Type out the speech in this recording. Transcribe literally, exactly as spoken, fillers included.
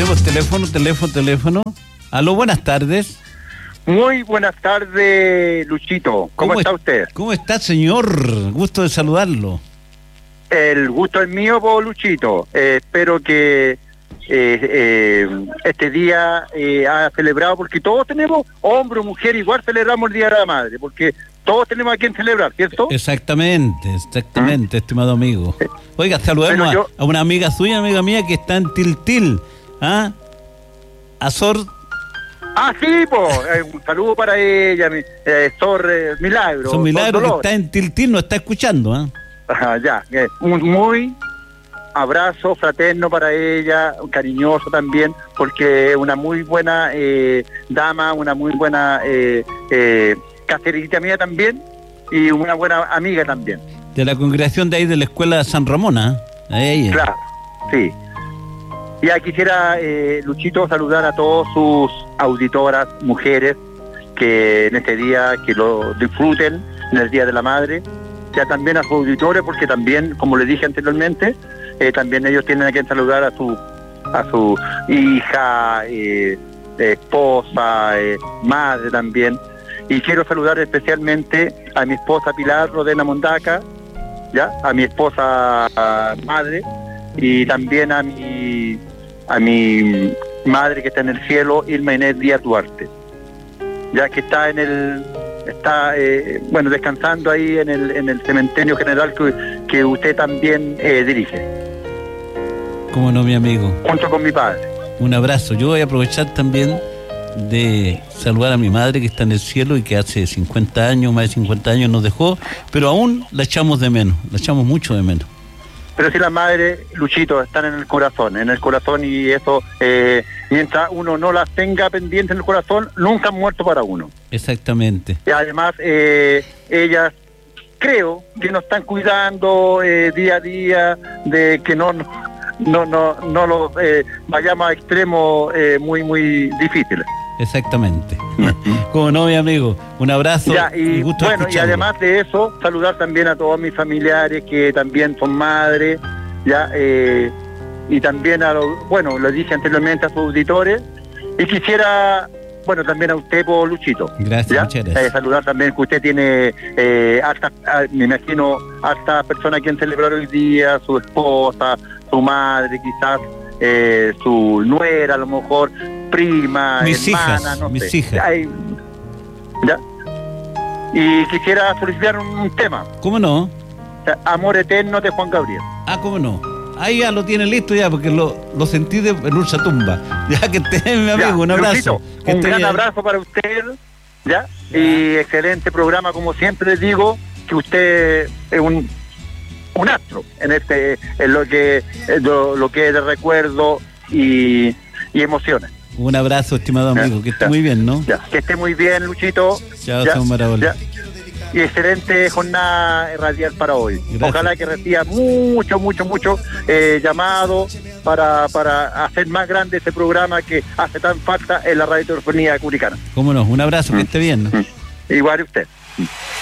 Tenemos teléfono, teléfono, teléfono. Aló, buenas tardes. Muy buenas tardes, Luchito. ¿Cómo, ¿Cómo está usted? ¿Cómo está, señor? Gusto de saludarlo. El gusto es mío, po, Luchito. Eh, espero que eh, eh, este día eh, ha celebrado, porque todos tenemos, hombre o mujer, igual celebramos el Día de la Madre, porque todos tenemos a quien celebrar, ¿cierto? Exactamente, exactamente, ¿Mm? Estimado amigo. Oiga, saludemos yo... a, a una amiga suya, amiga mía, que está en Tiltil. ¿Ah? Azor. Ah, sí, pues, eh, un saludo para ella, mi, eh, Sor eh, Milagro. Son Milagro que está en Tiltil, nos está escuchando, ¿ah? ¿eh? Ajá, ya, eh, un muy abrazo fraterno para ella, cariñoso también, porque es una muy buena eh, dama, una muy buena eh, eh, caserita mía también, y una buena amiga también. De la congregación de ahí de la escuela de San Ramón, ¿ah? ¿eh? Ella. Claro, sí. Ya quisiera, eh, Luchito, saludar a todas sus auditoras, mujeres, que en este día, que lo disfruten en el Día de la Madre, ya también a sus auditores, porque también, como les dije anteriormente, eh, también ellos tienen que saludar a su a su hija, eh, esposa, eh, madre también. Y quiero saludar especialmente a mi esposa Pilar Rodena Mondaca, ya, a mi esposa madre, y también a mi a mi madre que está en el cielo, Irma Inés Díaz Duarte, ya que está en el está eh, bueno descansando ahí en el en el cementerio general que, que usted también eh, dirige. Cómo no, mi amigo. Junto con mi padre. Un abrazo. Yo voy a aprovechar también de saludar a mi madre que está en el cielo y que hace cincuenta años, más de cincuenta años nos dejó, pero aún la echamos de menos, la echamos mucho de menos. Pero si las madres, Luchito, están en el corazón, en el corazón, y eso, eh, mientras uno no las tenga pendientes en el corazón, nunca han muerto para uno. Exactamente. Y además, eh, ellas creo que nos están cuidando eh, día a día de que no no no no lo eh, vayamos a extremos eh, muy muy difíciles. Exactamente. Como no, mi amigo, un abrazo. Ya, y, y gusto bueno, y además de eso, saludar también a todos mis familiares que también son madres, ya, eh, y también a los, bueno, lo dije anteriormente, a sus auditores, y quisiera, bueno, también a usted, por Luchito. Gracias, ¿ya? Muchas gracias. Eh, saludar también que usted tiene, eh, harta, me imagino, hartas personas que han celebrado hoy día, su esposa, su madre, quizás, eh, su nuera, a lo mejor, prima, mis hermana, hijas, no mis sé. hijas. Ay, ¿ya? Y quisiera solicitar un, un tema. ¿Cómo no? O sea, Amor Eterno de Juan Gabriel. Ah, ¿cómo no? Ahí ya lo tiene listo ya, porque lo, lo sentí de, en una tumba. Ya que esté, mi amigo, ya, un abrazo. Luchito, que un gran bien. abrazo para usted, ¿ya? ya. Y excelente programa, como siempre les digo, que usted es un un astro en este en lo que en lo, lo que es de recuerdo y, y emociones. Un abrazo, estimado amigo, ya, que esté ya, muy bien, ¿no? Ya, que esté muy bien, Luchito. Chao, San Marabola. Y excelente jornada radial para hoy. Gracias. Ojalá que reciba mucho, mucho, mucho eh, llamado para, para hacer más grande este programa que hace tan falta en la radiotelefonía curicana. Cómo no, un abrazo, mm. que esté bien, ¿no? Mm. Igual usted. Mm.